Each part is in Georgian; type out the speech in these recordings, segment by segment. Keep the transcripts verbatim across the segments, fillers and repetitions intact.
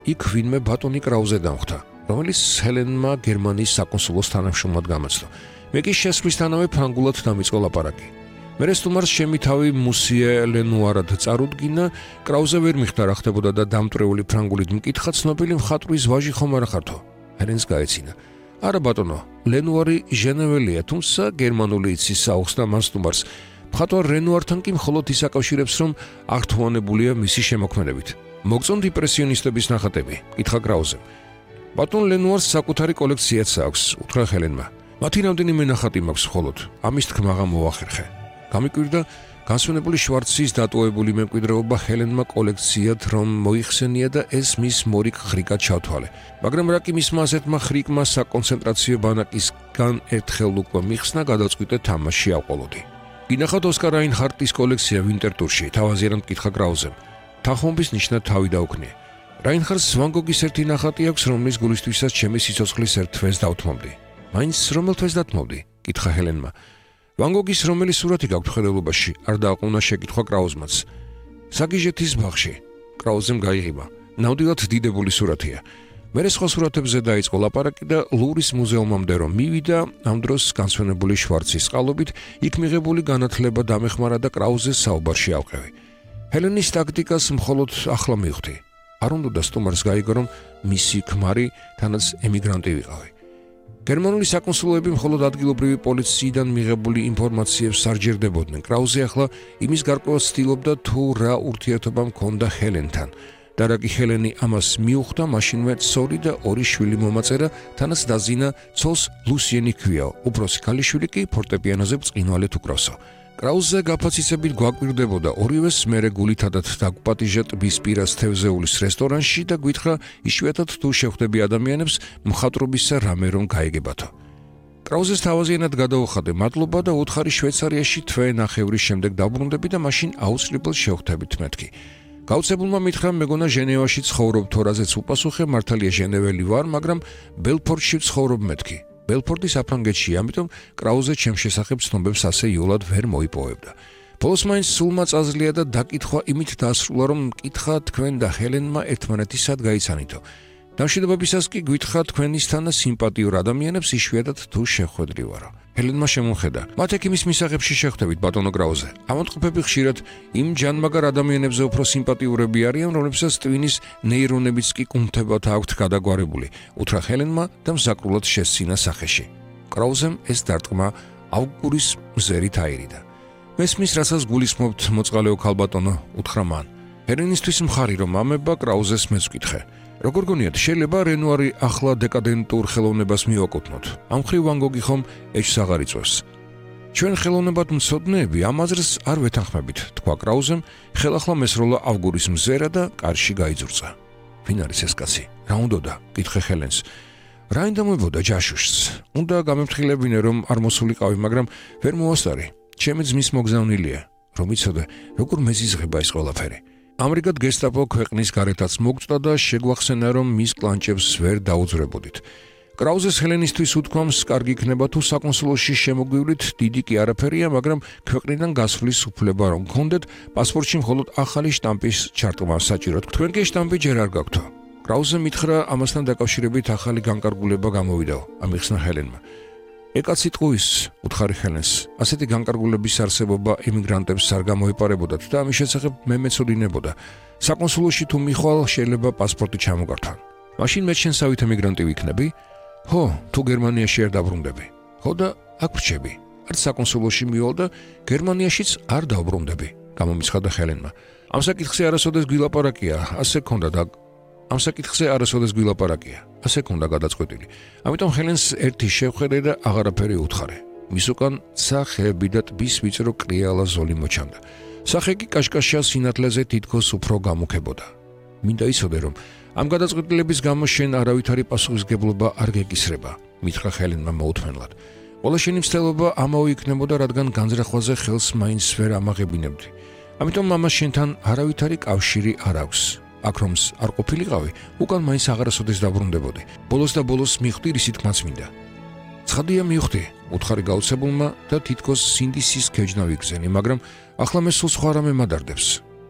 იქ ვინმე ბატონი კრაუზე დამხვდა, რომელიც ჰელენმა გერმანიის საკონსულოს თანამშრომლად გამოცდა. მე კი შესვლისთანავე ფრანგულად დამიწყო ლაპარაკი. მერე სტუმარს ჩემი თავი მუსიე ლენუარად წარუდგინა, კრაუზე ვერ მიხვდა რა ხდებოდა და დამტრეული ფრანგულით მკითხა, ცნობილი მხატვრის ვაჟი ხომ არა ხართო? ჰელენს გაეცინა. არა ბატონო, ლენუარი ჟენეველია, თუმცა გერმანული იცის საუხს და მას სტუმარს. მხატვარ რენუართან კი მხოლოდ ის აკავშირებს, რომ ართუანებულია მისი შემოქმედებით. მოგწონთ იმპრესიონისტების ნახატები? კითხა კრაუზემ. ბატონ ლენუარს საკუთარი კოლექციაც აქვს, უთხრა ჰელენმა. მათი რამდენიმე ნახატი მაქვს მხოლოდ, ამის თქმაღა მოახერხე. გამიკვირდა განსვენებული შვარცის დატოვებული მემკვიდრეობა ჰელენმა კოლექციად რომ მოიხსენია და ეს მის მორიგ ხრიკად ჩავთვალე. მაგრამ რა კი მისმა ასეთმა ხრიკმა საკონცენტრაციო ბანაკისგან ერთხელ უკვე მიხსნა, გადაწყვიტე თამაში ავყოლოდი. გინახავთ ოსკარ რაინჰარტის კოლექცია ვინტერტურში, თავაზიანად მკითხა კრაუზემ. თანხმობის ნიშნად თავი დაუქნია. რაინჰარტს ვან გოგის ერთი ნახატი აქვს, რომლის გულისთვისაც ჩემი სიცოცხლის ერთ თვეს დავთმობდი. მაინც რომელ თვეს დათმობდი? კითხა ჰელენმა. ვან გოგის რომელი სურათი გაქვთ ხედელობაში? არ დააყუნა შეკითხვა კრაუზმაც. საგიჟეთის ბაღში. კრაუზემ გაიღიმა. ნამდვილად დიდებული სურათია. მერე სხვა სურათებზე დაიწყო ლაპარაკი და ლუვრის მუზეუმამდე რომ მივიდა, ამ დროს განსვენებული შვარცის წყალობით იქ მიღებული განათლება დამეხმარა და კრაუზეს საუბარში ავყევი. ჰელენის ტაქტიკას მხოლოდ ახლა მივხვდი. არ უნდა სტუმარს გაიგო, რომ მისი ქმარი თანაც ემიგრანტი ვიყავი. გერმანული საკონსულოები მხოლოდ ადგილობრივი პოლიციიდან მიღებული ინფორმაციებს სარჯერდებოდნენ. კრაუზე ახლა იმის გარკვევას ცდილობდა თუ რა ურთიერთობა მქონდა ჰელენთან. და რა კი ჰელენი ამას მიუხვდა, მაშინვე ცოლი და ორი შვილი მომაწერა, თანაც დაზინა ცოლს ლუსიენი ჰქვია, უფროსი ქალიშვილი კი ფორტეპიანოზე ბრწყინვალედ უკრავსო. კრაუზე გაფაციცებით გვაკვირდებოდა ორივეს, მერე გულითადად დაგვპატიჟა ტბის პირას თევზეულის რესტორანში და გვითხრა იშვიათად თუ შეხვდები ადამიანებს მხატვრობისა რამე რომ გაიგებათო. კრაუზეს თავაზიანად გადაუხადე მადლობა და უთხარი შვეიცარიაში თვე ნახევრის შემდეგ დაბრუნდები და მაშინ აუცილებლად შევხვდებით მეთქი. გაუცებულმა მითხრა მეგონა ჟენევაში ცხოვრობ თუ რაზეც უპასუხე, მართალია ჟენეველი ვარ, მაგრამ ბელფორდში ცხოვრობ მეთქი. ბელფორდი საფრანგეთში, ამიტომ კრაუზე ჩემ შესახებ ცნობებს ასე იოლად ვერ მოიპოვებდა. ბოლოს მაინც სულმა წაზლია და დაკითხვა იმით დაასრულა, რომ მკითხა თქვენ და ჰელენმა ერთმანეთის სად გაიცანითო. დამშვიდობებისას კი გვითხრა თქვენისთანა სიმპათიურ ადამიანებს იშვიათად თუ შეხვედრივარო. ჰელენმა შემოხედა. მათ ეგ იმის მისაღებში შეხვდებით, ბატონო კრაუზე. ამოტყფები ხშირად იმ ჯანმაგარ ადამიანებზე უფრო სიმპათიურები არიან, რომლებსაც ტვინის ნეირონებიც კი კუნთებად აქვთ გადაგვარებული, უთხრა ჰელენმა და მზაკრულად შესცინა სახეში. კრაუზემ ეს დარტყმა ავგურის მზერით აირიდა. მესმის, რასაც გულისხმობთ, მოწყალეო ქალბატონო, უთხრა მან. ჰელენისთვის მხარი რომ ამება, კრაუზეს მეც ვკითხე. როგორ გონიათ, შეიძლება რენუარი ახლა დეკადენტურ ხელოვნებას მივაკუთვნოთ? ამ ხრივ ვან გოგი ხომ ეჭს აღარ იწვევს. ჩვენ ხელოვნებად მცოდნეები ამ აზრს არ ვეთანხმებით, თქვა კრაუზემ, ხელახლა მესროლა ავგურის მზერა და კარში გაიძურწა. ვინ არის ეს კაცი? რა უნდოდა? კითხე ჰელენს. რაინ დამოებოდა ჯაშუშს? უნდა გამემფრთხილებინე, რომ არ მოსულიყავი, მაგრამ ვერ მოვასწარი. ჩემი ძმის მოგზავნილია. რომ იცოდე, როგორ მეზიზღება ეს ყველაფერი. ამრიგად გესტაპო ქვეყნის გარეთაც მოგწდა და შეგვახსენა, რომ მის კლანჭებს ვერ დაუძრებოდით. კრაუზეს ჰელენისთვის უთქვამს, კარგი იქნება თუ საკონსულოში შემოგვივლით, დიდი კი არაფერია, მაგრამ ქვეყნიდან გასვლის უფლება რომ გქონდეთ, პასპორტში მხოლოდ ახალი შტამპის ჩარტყმა საჭიროთ. თქვენ კი შტამპი ჯერ არ გაქვთო. კრაუზე მითხრა, ამასთან დაკავშირებით ახალი განკარგულება გამოვიდაო, ამიხსნა ჰელენმა. ეკაც იტყვის, უთხარი ჰელენს, ასეთი განკარგულების არსებობა ემიგრანტებს არ გამოეპარებოდათ და ამის შესახებ მე მეცოდინებოდა. საკონსულოში თუ მიხვალ, შეიძლება პასპორტი ჩამოგართან. მაშინ მე შენსავით ემიგრანტი ვიქნები? ხო, თუ გერმანიაში არ დაბრუნდები. ხო და აქ ვრჩები. არც საკონსულოში მივალ და გერმანიაშიც არ დავბრუნდები, გამომიცხადა ჰელენმა. ამ საკითხზე არასოდეს გვილაპარაკია, ასე ქონდა და ამ საკითხზე არასოდეს გვილაპარაკია, ასე ქონდა გადაწყვეტილი. ამიტომ ჰელენს ერთი შევხედე და აღარაფერი უთხარე. მის უკან სახეები და ტბის ვიწრო კრიალა ზოლი მოჩანდა. სახე კი კაშკაშა სინათლეზე თითქოს უფრო გამუქებოდა. მინდა იცოდე, რომ ამ გადაწყვეტილების გამო შენ არავითარი პასუხისგებლობა არ გეკისრება, მითხრა ჰელენმა მოუთმენლად. ყველა შენი მცდელობა ამაო იქნებოდა, რადგან განზრახვაზე ხელს მაინც ვერ ამაღებინებდი. ამიტომ მამას შენთან არავითარი კავშირი არ აქვს. აქ რომს არ ყოფილიყავი, უკან მაინც აღარასოდეს დაბრუნდებოდი. ბოლოს და ბოლოს მიხვდი, რისი თქმაც მინდა. ცხადია მივხვდი, უთხარი გაუცებულმა და თითქოს სინდისის ქეჯნა ვიგზენი, მაგრამ ახლა მე სულ სხვა რამე მადარდებს.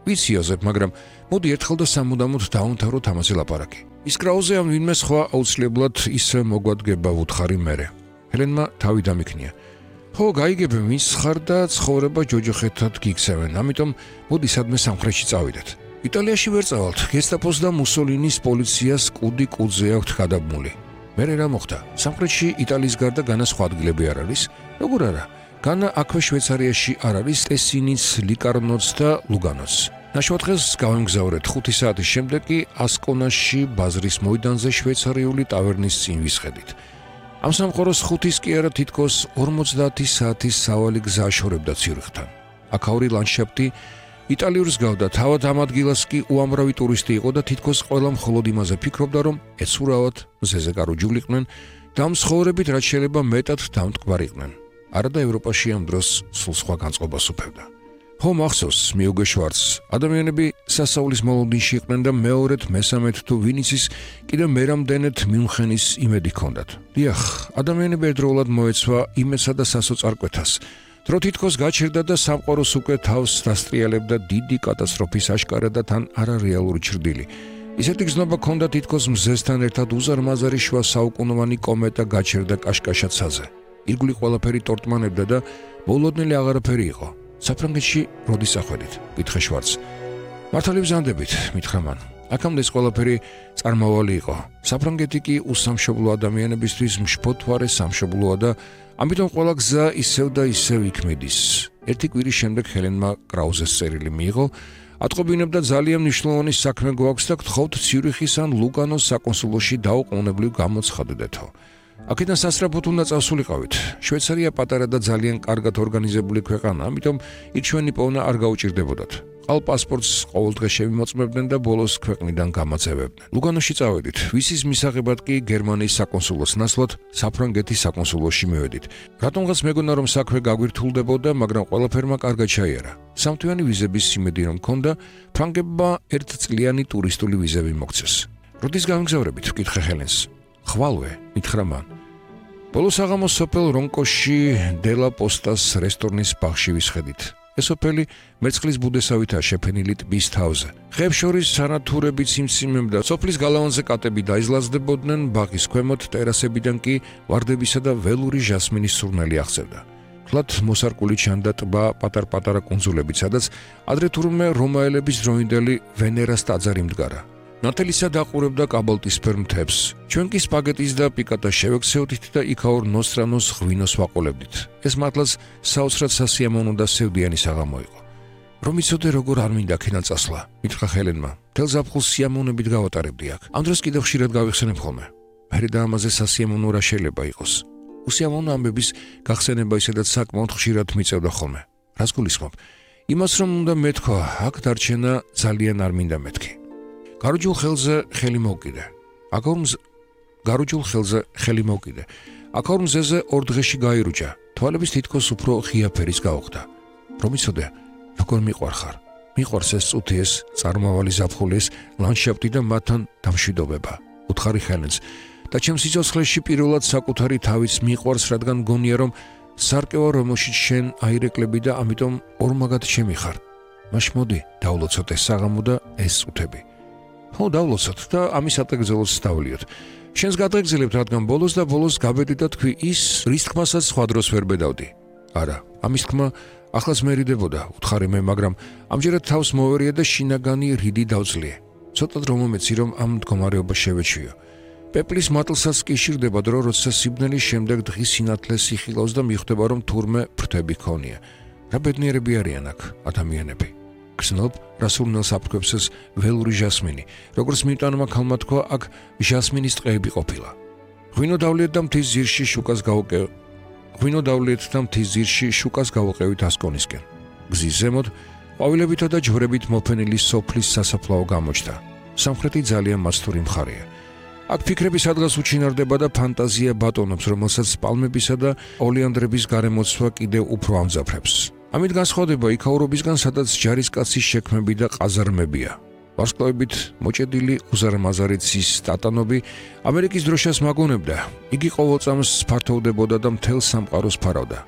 ვიცი აზებ, მაგრამ მოდი ერთხელ და სამუდამოდ დავამთავროთ ამაზე ლაპარაკი. ის კრაუზე ამ ვინმე სხვა აუცილებლად ისე მოგვადგება ვუთხარი მერე. ჰელენმა თავი დამიქნია. ხო, გაიგებ, ვინც ხარ და ცხოვრება ჯოჯოხეთად გიქცევენ, ამიტომ მოდი სადმე სამხრეთში წავიდეთ. იტალიაში ვერ წავალთ, გესტაპოს და მუსოლინის პოლიციას კუდი კუდზე აქვთ გადაბმული. მერე რა მოხდა? სამხრეთში იტალიის გარდა განა სხვა ადგილები არ არის? როგორ არა? განა აქვე შვეიცარიაში არ არის ტესინიც, ლიკარნოც და ლუგანოც. ნაშვადღეს გავემგზავრეთ ხუთი საათის შემდეგ კი ასკონაში ბაზრის მოედანზე შვეიცარიული ტავერნის წინ ვისხედით. ამ სამყაროს ხუთის კი არა თითქოს ორმოცდაათი საათის სავალი გზა აშორებდა ციურიხთან. აქაური ლანდშაფტი იტალიურს გავდა, თავად ამ ადგილას კი უამრავი ტურისტი იყო და თითქოს ყველა მხოლოდ იმაზე ფიქრობდა, რომ ეცურავად მზეზე გარუჯულიყვნენ და ამ ცხოვრებით რაც შეიძლება მეტად დამტკბარიყვნენ. არა და ევროპაში ამ დროს სულ სხვა განწყობას უფევდა. ხო, მახსოვს, მიუგეშვარც, ადამიანები სასავლის მოლოდინში იყვნენ და მეორედ, მესამედ თუ ვინ იცის, კიდევ მერამდენეთ მიუნხენის იმედი ჰქონდათ. დიახ, ადამიანები ერთდროულად მოეცვა იმეცსა და სასოწარკვეთას. დრო თითქოს გაჩერდა და სამყაროს უკვე თავს დასტრიალებდა დიდი კატასტროფის აშკარა და თან არარეალური ჩრდილი. ისეთი გზნობა ჰქონდა თითქოს მზესთან ერთად უზარმაზარი შუა საუკუნოვანი კომეტა გაჩერდა კაშკაშაცაზე. ირგვლივ ყველაფერი ტორტმანებდა და ბოლოდნელი აღარაფერი იყო. საფრანგეთში როდის ახვედით? კითხე შვარც. მართალი ვზანდებით, მითხრა მან. აქამდე ეს ყველაფერი წარმავალი იყო. საფრანგეთი კი უსამშობლო ადამიანებისთვის მშფოთვარე სამშობლოა და ამიტომ ყველა გზა ისევ და ისევ იქ მიდის. ერთი კვირის შემდეგ ჰელენმა კრაუზეს წერილი მიიღო. ატყობინებდა ძალიან მნიშვნელოვანი საქმე გვაქვს და გთხოვთ ციურიხის ან ლუგანოს საკონსულოში დაუყოვნებლივ გამოცხადდეთო. აქედან სასწრაფოდ უნდა წავსულიყავით. შვეიცარია პატარა და ძალიან კარგად ორგანიზებული ქვეყანა, ამიტომ იქ ჩვენი პოვნა არ გაუჭირდებოდათ. ყალ პასპორტს ყოველდღე შევიმოწმებდნენ და ბოლოს ქვეყნიდან გამაწევებდნენ. ლუგანოში წავედით. ვისის მისაღებად კი გერმანიის საკონსულოს ნაცვლად საფრანგეთის საკონსულოში მივედით. რატომღაც მეგონა რომ საქმე გაგვირთულდებოდა, მაგრამ ყველაფერმა კარგად ჩაიარა. სამთვიანი ვიზების იმედი რომ მქონდა, ფრანგებმა ერთწლიანი ტურისტული ვიზები მოგცეს. როდის გამგზავრებით? ვკითხე ჰელენს. ხვალვე, მითხრა მან. ბოლოს აღამოს სოფელ რონკოში დელა პოსტას რესტორნის ბაღში ვისხედით. ეს სოფელი მერცხლის ბუდესავითაა შეფენილი ტბის თავზე. ხეებს შორის სანათურებით სიმციმემ და სოფლის გალავანზე კატები დაიზლაზდებოდნენ, ბაღის ქვემოთ ტერასებიდან კი ვარდებისა და ველური ჟასმინის სურნელი აღწევდა. ფლად მოსარკული ჩანდა ტბა პატარ-პატარა კუნძულებიც, სადაც ადრე თურმე რომაელების დროინდელი ვენერას ტაძარი მდგარა. ნათელისა დაყურებდა კაბალტისფერ მთებს. ჩვენ კი სპაგეტის და პიკატას შევექცეოდით და იქაურ ნოსტრანოს ღვინოს ვაყოლებდით. ეს მართლაც საოცრად სასიამოვნო და სევდიანი საღამო იყო. რომ იცოდე როგორ არ მინდა აქედან წასვლა, მითხრა ჰელენმა. მთელ ზაფხულს სიამოვნებით გავატარებდი აქ. ამ დროს კიდევ ხშირად გავიხსენებ ხოლმე. მერე და ამაზე სასიამოვნო რა შეიძლება იყოს. უსიამოვნო ამბების გახსენება ისედაც საკმაოდ ხშირად მიწევდა ხოლმე. რას გულისხმობ? იმას რომ უნდა მეთქვა, აქ დარჩენა ძალიან არ მინდა მეთქი. გარუჯულ ხელზე ხელი მოვკიდე. აქაურ მზ გარუჯულ ხელზე ხელი მოვკიდე. აქაურ მზეზე ორ დღეში გაირუჯა. თვალების თითქოს უფრო ღია ფერის გაუხდა. რომ იცოდე, როგორ მიყვარხარ. მიყვარს ეს წუთი, ეს წარმავალი ზაფხული, ეს ლანდშაფტი და მათთან დამშვიდობება. უთხარი ჰელენს. და ჩემს სიცოცხლეში პირველად საკუთარი თავის მიყვარს, რადგან გონია რომ სარკევა რომელშიც შენ აირეკლები და ამიტომ ორმაგად ჩემი ხარ. მაშ მოდი, დავლოცოთ ეს საღამო და ეს წუთები. ხო, დავლოცოთ და ამის ატეგზელოს დავლიოთ. შენს გადაგზელებთ, რადგან ბოლოს და ბოლოს გაბედი და თქვი ის, რის თქმასაც სხვა დროს ვერ ბედავდი. არა, ამის თქმა ახლაც მერიდებოდა, უთხარი მე, მაგრამ ამჯერად თავს მოვერია და შინაგანი რიდი დავწლიე. ცოტად რომ მომეცი, რომ ამ მდგომარეობა შევეჩვიო. პეპლის მატლსაც კი შირდება დრო, როცა სიბნელის შემდეგ დღის სინათლეს იხილავს და მიხვდება, რომ თურმე ფრთები ქონია. რა ბედნიერები არიან აქ ადამიანები. გრძნობ, რა სურნელს აფრქვევს ეს ველური ჟასმინი. როგორც მიტანმა ქალმა თქვა, აქ ჟასმინის ტყეები ყოფილა. ღვინო დავლიეთ და მთის ძირში შუკას გავუკევ. ღვინო დავლიეთ და მთის ძირში შუკას გავუყევით ასკონისკენ. გზის ზემოთ ყვავილებითა და ჯვრებით მოფენილი სოფლის სასაფლაო გამოჩნდა. სამხრეთი ძალიან მასტური მხარეა. აქ ფიქრები სადღაც უჩინარდება და ფანტაზია ბატონობს, რომელსაც პალმებისა და ოლეანდრების გარემოცვა კიდევ უფრო ამძაფრებს. ამით განსხვავდება იქაურობისგან, სადაც ჯარისკაცის შექმები და ყაზარმებია. ვარსკვლავებით მოჭედილი უზარმაზარი ცის სტატანობი ამერიკის დროშას მაგონებდა. იგი ყოველ წამს ფართოვდებოდა და მთელ სამყაროს ფარავდა.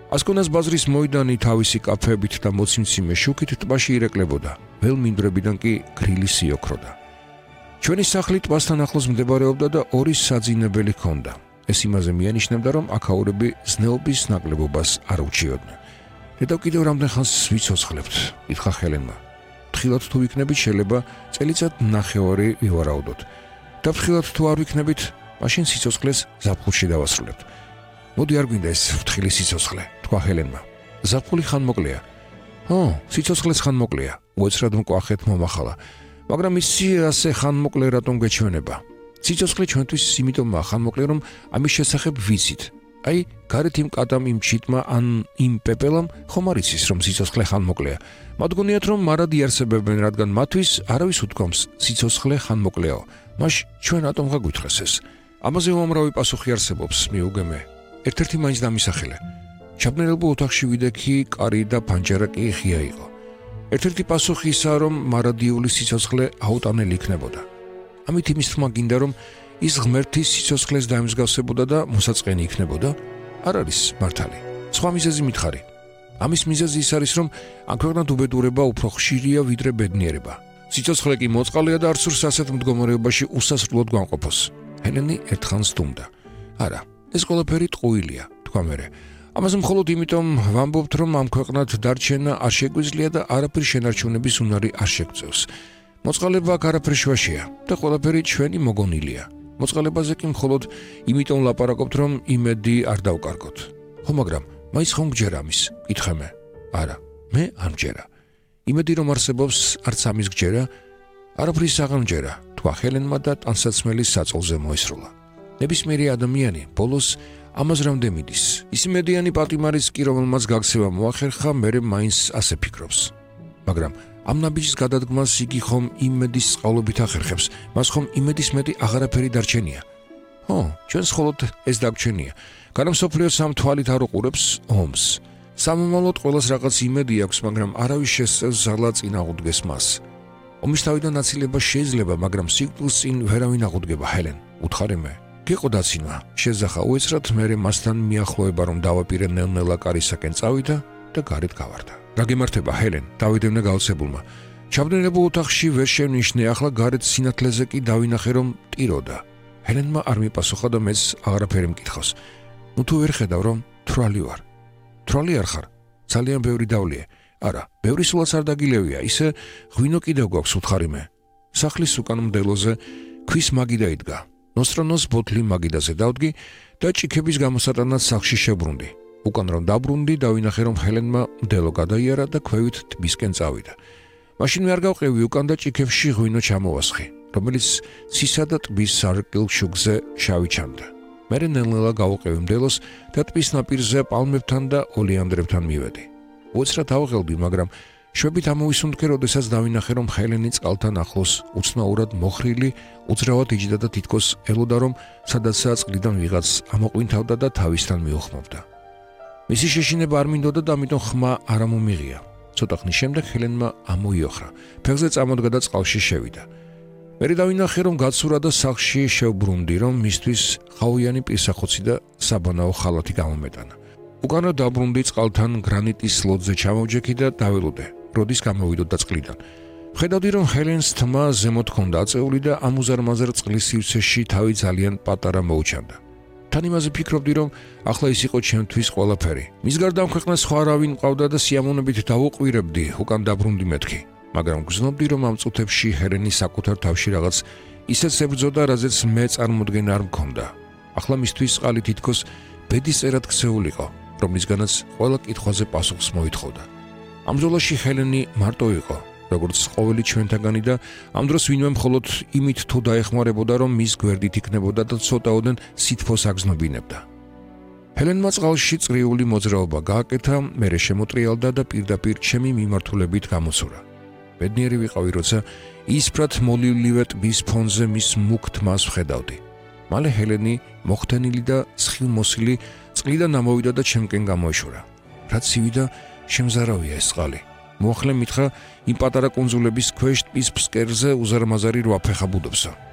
ასკონას ბაზრის მოედანი თავისი კაფეებით და მოციმციმე შუქით ტბაში ირეკლებოდა, վել მინდვრებიდან კი გრილი სიოქროდა. ჩვენი სახლი ტბასთან ახლოს მდებარეობდა და ორი საძინებელი ჰქონდა. ეს იმაზე მიანიშნებდა, რომ აქაურები ზნეობის ნაკლებობას არ უჩიოდნენ. დედავ კიდევ რამდენ ხანს ვიცოცხლებთ, ითხრა ჰელენმა. ფრთხილად თუ ვიქნებით, შეიძლება წელიწად ნახევარი ვივარაუდოთ. და ფრთხილად თუ არ ვიქნებით, მაშინ სიცოცხლეს ზაფხულში დავასრულებთ. მოდი არ გვინდა ეს ფრთხილი სიცოცხლე, თქვა ჰელენმა. ზაფხული ხანმოკლეა. ო, სიცოცხლეს ხანმოკლეა, უეცრად მკვახეთ მომახალა. მაგრამ ისი ასე ხანმოკლე რატომ გეჩვენება? სიცოცხლე ჩვენთვის იმიტომაა ხანმოკლე, რომ ამის შესახებ ვიცით. აი, გარეთ იმ კატამ, იმ ჩიტმა ან იმ პეპელამ ხომ არ იცის, რომ სიცოცხლე ხანმოკლეა. მათ გონიათ, რომ მარად იარსებებენ, რადგან მათთვის არავის უთქვამს სიცოცხლე ხანმოკლეაო. მაშ ჩვენ რატომ გაგვითხრეს ეს? ამაზე უამრავი პასუხი არსებობს, მიუგემე. ერთ-ერთი მაინც დამისახელე. ჩაბნელებულ ოთახში ვიდექი, კარი და ფანჯარა კი ღია იყო. ერთ-ერთი პასუხი ისაა, რომ მარადიული სიცოცხლე აუტანელი იქნებოდა. ამით იმის თქმა გინდა, რომ ის ღმერთის სიცოცხლეს დაემსგავსებოდა და მოსაწყენი იქნებოდა? არ არის მართალი. სხვა მიზეზი მითხარი. ამის მიზეზი ის არის, რომ ამ ქვეყნად უბედურება უფრო ხშირია ვიდრე ბედნიერება. სიცოცხლე კი მოწყალია და არ სურს ასეთ მდგომარეობაში უსასრულოდ განყოფოს. ჰელენი ერთხანს სტუმდა. არა, ეს ყველაფერი ტყუილია, თქვა მერე. ამაზე მხოლოდ იმიტომ ვამბობთ, რომ ამ ქვეყნად დარჩენა არ შეგვიძლია და არაფერ შენარჩუნების უნარი არ შეგვწევს. მოწყალება აქ არაფერ შუაშია და ყველაფერი ჩვენი მოგონილია. მოწყალებაზე კი მხოლოდ იმიტომ ლაპარაკობთ, რომ იმედი არ დავკარგოთ. ხო, მაგრამ მაინც ხომ გჯერა ამის? კითხე მე. არა, მე არ მჯერა. იმედი რომ არსებობს, არც ამის გჯერა, არაფრის აღარ მჯერა, თქვა ჰელენმა და ტანსაცმელის საწოლზე მოესროლა. ნებისმიერი ადამიანი ბოლოს ამას რამდენ მიდის. ის იმედიანი პატიმარის კი, რომელმაც გაქცევა მოახერხა, მერე მაინც ასე ფიქრობს. მაგრამ ამ ნაბიჯის გადადგმას იგი ხომ იმედის წყალობით ახერხებს, მას ხომ იმედის მეტი აღარაფერი დარჩენია. ო, ჩვენს მხოლოდ ეს დაგჩენია. განმსოფლიო სამ თვალით არ უყურებს ომს. სამომავლოდ ყველას რაღაც იმედი აქვს, მაგრამ არავის შესწევს ზალა წინ აღუდგეს მას. ომის თავიდან აცილება შეიძლება, მაგრამ სიკვდილს წინ ვერავინ აღუდგება, ჰელენ, უთხარი მე. გიყო დაცინვა, შეზახა უეცრად, მერე მასთან მიახლოება, რომ დავაპირე ნელ-ნელა კარისაკენ წავიდა და გარეთ გავარდა. გაგემართება, ჰელენ, დავიდევნე გაოცებულმა. ჩაბნელებულ ოთახში ვერ შევნიშნე, ახლა გარეთ სინათლეზე კი დავინახე, რომ ტიროდა. ჰელენმა არ მიპასუხა და მეც აღარაფერი მკითხავს. ნუ თუ ვერ ხედავ, რომ თვრალი ვარ. თვრალი არ ხარ, ძალიან ბევრი დავლია. არა, ბევრი სულაც არ დაგილევია, ისე ღვინო კიდევ გვაქვს, უთხარი მე. სახლის უკან მდელოზე ქვის მაგიდა იდგა. ნოსტრონოს ბოთლი მაგიდაზე დავდგი და ჭიქების გამოსატანად სახლში შევბრუნდი. უკან რომ დაბრუნდი, დავინახე, რომ ჰელენმა მდელო გადაიარა და ქვევით ტბისკენ წავიდა. მაშინ მე არ გავყევი უკან და ჭიქებში ღვინო ჩამოვასხი, რომელიც ცისა და ტბის სარკილ შუქზე შავი ჩანდა. მერე ნელ-ნელა გავუყევი მდელოს და ტბის ნაპირზე პალმებთან და ოლეანდრებთან მივედი. უეცრად ავღელდი, მაგრამ შვებით ამოვისუნთქე, როდესაც დავინახე, რომ ჰელენი წყალთან ახლოს უცნაურად მოხრილი, უძრავად იჯდა და თითქოს ელოდა, რომ სადაცაა წყლიდან ვიღაც ამოყვინთავდა და თავისთან მიუხმობდა. მისი შეშინება არ მინდოდა და ამიტომ ხმა არ ამომიღია. ცოტა ხნის შემდეგ ჰელენმა ამოიოხრა, ფეხზე წამოდგა და წყალში შევიდა. მერე დავინახე, რომ გაცურა და სახლში შევბრუნდი, რომ მისთვის ხავიანი პირსახოცი და საბანაო ხალათი გამომეტანა. უკანვე დაბრუნდი წყალთან გრანიტის ლოდზე ჩამოვჯექი და დაველოდე, როდის გამოვიდოდა წყლიდან. ხედავდი, რომ ჰელენს თმა ზემოთ ჰქონდა აწეული და ამუზარმაზარ წყლის სივრცეში თავი ძალიან პატარა მოუჩანდა. თან იმაზე ფიქრობდი, რომ ახლა ის იყო ჩემთვის ყველაფერი. მის გარდა ამ ქვეყნას სხვა არავინ მყავდა და სიამოვნებით დავუყვირებდი, უკან დაბრუნდი მეთქი. მაგრამ გრძნობდი, რომ ამ წუთებში ჰელენი საკუთარ თავში რაღაც ისეთ ებრძოდა, რაზეც მე წარმოდგენა არ მქონდა. ახლა მისთვის წყალი თითქოს ბედისწერად ქცეულიყო, რომლისგანაც ყველა კითხვაზე პასუხს მოითხოვდა. ამ ბრძოლაში ჰელენი მარტო იყო, როგორც ყოველი ჩვენთაგანი და ამ დროს ვინმე მხოლოდ იმით თუ დაეხმარებოდა, რომ მის გვერდით იქნებოდა და ცოტაოდენ სითბოს აგზნობინებდა. ჰელენმა წყალში წრიული მოძრაობა გააკეთა, მერე შემოტრიალდა და პირდაპირ ჩემი მიმართულებით გამოსურა. ბედნიერი ვიყავი, როცა ისფრად მოლილივე ტბის ფონზე მის მუქ თმას ვხედავდი. მალე ჰელენი მოხდენილი და სხილმოსილი წყლიდან ამოვიდა და ჩემკენ გამოეშორა. რაც ცივი და შემზარავია ეს წყალი. მოახლე მითხრა, იმ პატარა კუნძულების ქვეშ ტბის ფსკერზე უზარმაზარი რვა ფეხა ბუდობსო.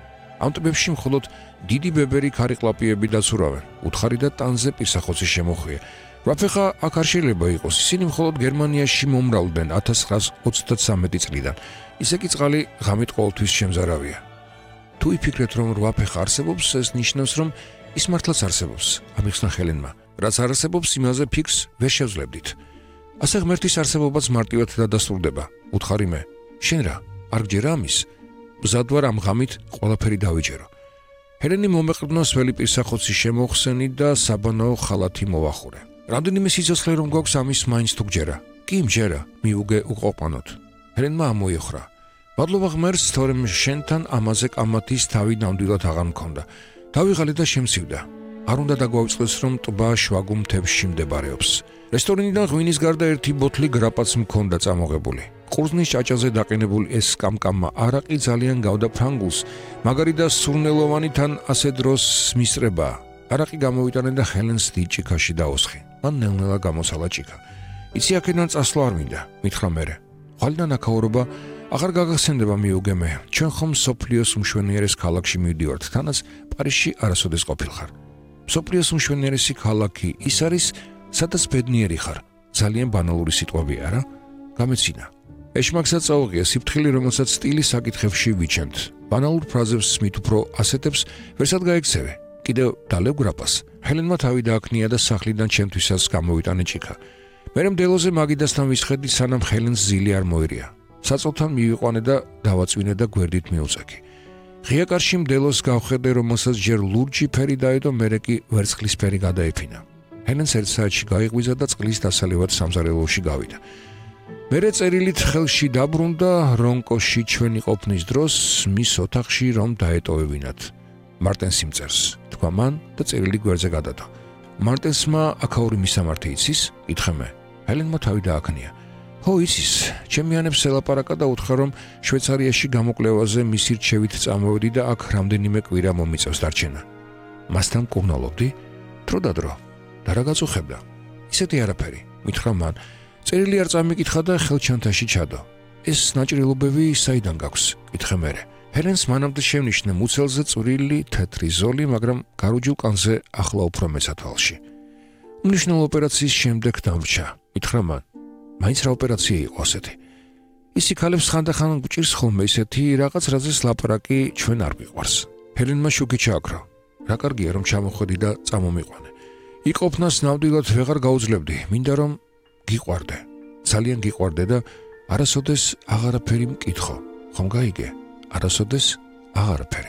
ამ ტბებში მხოლოდ დიდი ბებერი ქარიკლაპიები დაცურავენ, უთხარი და ტანზე პირსახოცი შემოხვია. რაფეხა აქ არ შეიძლება იყოს, ისინი მხოლოდ გერმანიაში მომრავლდნენ ათას ცხრაას ოცდათსამეტი წლიდან. ისე კი წყალი ღამით ყოველთვის შემზარავია. თუ იფიქრეთ, რომ რვაფეხა არსებობს, ეს ნიშნავს, რომ ის მართლაც არსებობს, ამიხსნა ჰელენმა. რაც არ არსებობს, იმაზე ფიქრს ვერ შევძლებდით. ასე ღმერთის არსებობაც მარტივად დადასტურდება. უთხარი მე, შენ რა, არ გჯერა ამის? მზად ვარ ამ ღამით ყველაფერი დავიჯერო. ჰელენი მომეყრდნო სველი პირსახოცი შემოხსენი და საბანაო ხალათი მოვახურე. რამდენიმე სიცოცხლე რომ გვაქვს ამის მაინც თუ გჯერა? კი მჯერა, მიუგე უყოფანოთ. ჰელენმა ამოიხრა. მადლობა ღმერთს, თორემ შენთან ამაზე კამათის თავი ნამდვილად აღარ მქონდა. დავიღალე და შემცივდა. არ უნდა დაგვაუწყდეს, რომ ტბა შვაგუ მთებში მდებარეობს. რესტორნიდან ღვინის გარდა ერთი ბოთლი გრაპაც მქონდა წამოღებული. ყურძნის ჭაჭაზე დაყენებული ეს კამკამა არაყი ძალიან გავდა ფრანგულს, მაგარი და სურნელოვანი თან ასე დროს მისწრება. არაყი გამოვიტანე და ჰელენს დიდ ჭიქაში დაოსხი. მან ნელ-ნელა გამოსალა ჭიქა. იცი აქედან წასვლა არ მინდა, მითხრა მერე. ხვალიდან აქაურობა აღარ გაგახსენდება მიუგე მე. ჩვენ ხომ სოფლიოს უმშვენიერეს ქალაქში მივდივართ, თანაც პარიზში არასოდეს ყოფილხარ. სოფლიოს უმშვენიერესი ქალაქი ის არის, სადაც ბედნიერი ხარ. ძალიან ბანალური სიტყვები არა? გამეცინა. ეშმაკსაც წაუღია სიფრთხილე, რომელსაც სტილის საკითხებში ვიჩენთ. ბანალურ ფრაზებს მით უფრო ასეთებს ვერსად გაექცევე. კიდევ დალევ გრაპას. ჰელენმა თავი დააქნია და სახლიდან ჩემთვისაც გამოვიტანე ჭიქა. მერე მდელოზე მაგიდასთან ვისხედი, სანამ ჰელენს ზილი არ მოერია. საწოლთან მივიყვანე და დავაწვინე და გვერდით მიუწექი. ღია კარში მდელოს გავხედე, რომელსაც ჯერ ლურჯი ფერი დაედო, მერე კი ვერცხლისფერი გადაეფინა. ჰელენს ერთ საათში გაიღვიძა და წყლის დასალევად სამზარეულოში გავიდა. მერე წერილით ხელში დაბრუნდა, რონკოში ჩვენი ყოფნის დროს მის ოთახში რომ დაეტოვებინათ. მარტენს იმწერს, თქვა მან და წერილი გვერდზე გადადო. მარტენსმა აქაური მისამართი იცის? კითხე მე. ჰელენმა თავი დააქნია. ხო იცის, ჩემი ანებს ელაპარაკა და უთხრა, რომ შვეიცარიაში გამოკვლევაზე მისი რჩევით წამოვედი და აქ რამდენიმე კვირა მომიწევს დარჩენა. მასთან მკურნალობდი? დრო და დრო. და რა გაწუხებდა? ისეთი არაფერი, მითხრა მან. წერილი არ წამიკითხა და ხელჩანთაში ჩადო. ეს ნაჭრილობები საიდან გაქვს? კითხე მერე. ჰელენს მანამდე შევნიშნე მუცელზე წვრილი თეთრი ზოლი, მაგრამ გარუჯულ კანზე ახლა უფრო მეცა თვალში. უმნიშვნელო ოპერაციის შემდეგ დამრჩა, მითხრა მან. მაინც რა ოპერაცია იყო ასეთი? ისი ქალებს ხანდახან გვჭირს ხოლმე ისეთი რაღაც, რაზეც ლაპარაკი ჩვენ არ გვიყვარს. ჰელენმა შუქი ჩააქრა. რა კარგია რომ ჩამოხვედი და წამომიყვანე. იყოფნას ნამდვილად ვეღარ გაუძლებდი, მინდა რომ გიყვარდე. ძალიან გიყვარდე და არასოდეს აღარაფერი მკითხო. ხომ გაიგე? არასოდეს აღარაფერი.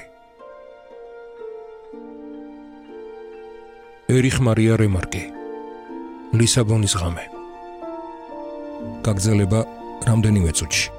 ერიხ მარია რემარკი. ლისაბონის ღამე. გაგრძელება რამდენიმე წუთში.